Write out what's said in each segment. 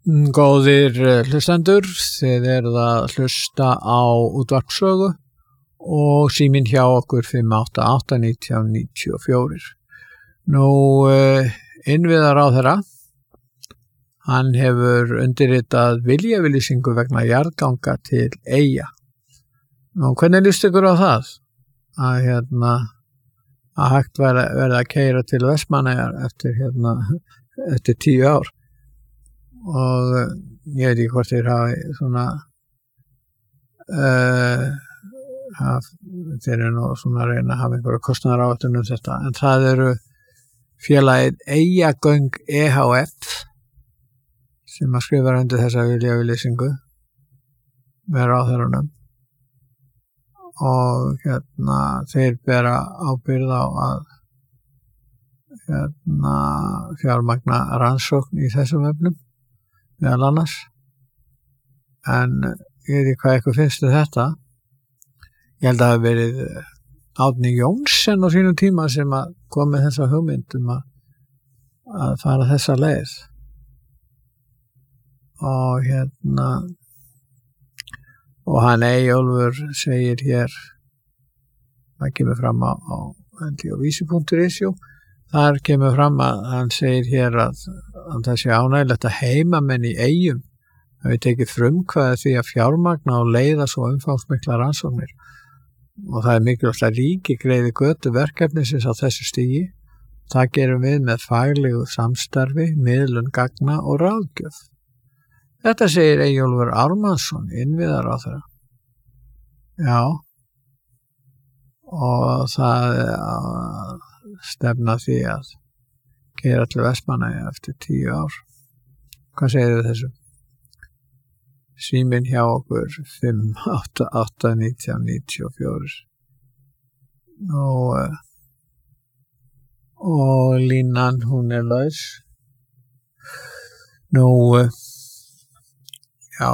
Góðir hlustendur, þið eruð að hlusta á útvarpssögu og síminn hjá okkur 588-1994. Nú, innviðaráðherra, hann hefur undirritað viljayfirlýsingu vegna jarðganga til Eyja. Nú, hvernig líst ykkur á það? Að hægt verði að keyra til Vestmannaeyjar eftir 10 ár. Og ég veit ekki hvort þeir hafi svona þeir eru nú svona að reyna að hafa einhverja kostnaðaráætlun þetta, en það eru félagið Eyjagöng EHF sem að skrifa undir þessa viljayfirlýsingu með ráðherrunum og þeir bera ábyrgð á að fjármagna rannsókn í þessum efnum meðal annars, en ég veit ekki hvað ykkur finnst þetta. Ég held að það hafi verið Árni Jónsson á sínum tíma sem að kom með þessa hugmynd að fara þessa leið og hann Eyjólfur segir hér, það kemur fram á vísi.is, þar kemur fram að hann segir hér að það sé ánægilegt að heimamenn í Eyjum hafi tekið frumkvæði því að fjármagna og leiða svo umfangsmiklar rannsóknir og það er mikilvægt að ríki greiði götu verkefnisins á þessu stigi. Það gerum við með faglegu samstarfi, miðlun gagna og ráðgjöf. Þetta segir Eyjólfur Ármannsson, innviðaráðherra. Já, og það stefna því að keyra til Vestmannaeyja eftir 10 ár. Hvað segir þið þessu? Síminn hjá okkur 588-1994. Og línan hún laus. Nú, já,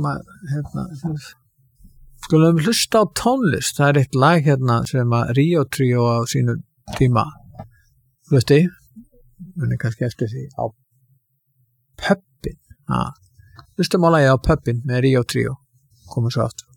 skulum hlusta á tónlist. Það er eitt lag sem að Ríó Tríó á sínu tíma flutti, muni kannski eftir því, á Pöbbin. Hlustum á lagið á Pöbbin með Ríó Tríó. Komum svo aftur.